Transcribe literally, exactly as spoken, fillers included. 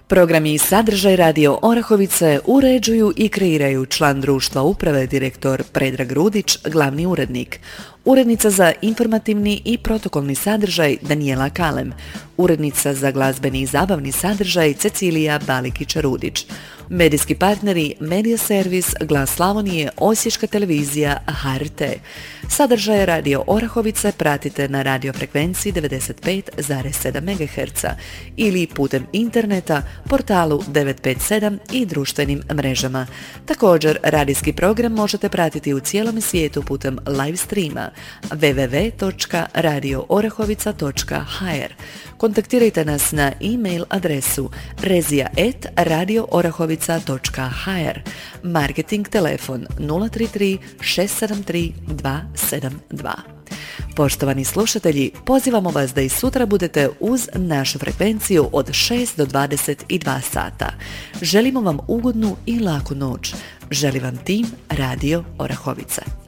Programi i sadržaj Radio Orahovice uređuju i kreiraju član društva uprave direktor Predrag Rudić, glavni urednik. Urednica za informativni i protokolni sadržaj Danijela Kalem. Urednica za glazbeni i zabavni sadržaj Cecilija Balikić-Rudić. Medijski partneri Medija Servis, Glas Slavonije, Osječka televizija, H R T. Sadržaje Radio Orahovice pratite na radiofrekvenciji devedeset pet zarez sedam megaherca ili putem interneta, portalu devet pet sedam i društvenim mrežama. Također, radijski program možete pratiti u cijelom svijetu putem live streama w w w točka radio orahovica točka h r. Kontaktirajte nas na e-mail adresu rezija et radio orahovica točka h r. Marketing telefon nula tri tri šest sedam tri dva sedam dva. Poštovani slušatelji, pozivamo vas da i sutra budete uz našu frekvenciju od šest do dvadeset dva sata. Želimo vam ugodnu i laku noć. Želi vam tim Radio Orahovice.